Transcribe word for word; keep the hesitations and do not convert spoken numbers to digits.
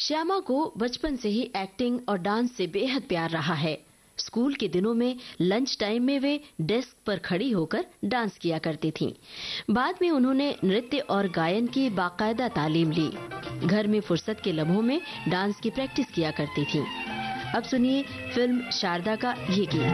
श्यामा को बचपन से ही एक्टिंग और डांस से बेहद प्यार रहा है। स्कूल के दिनों में लंच टाइम में वे डेस्क पर खड़ी होकर डांस किया करती थीं। बाद में उन्होंने नृत्य और गायन की बाकायदा तालीम ली। घर में फुर्सत के लम्हों में डांस की प्रैक्टिस किया करती थीं। अब सुनिए फिल्म शारदा का ये गीत।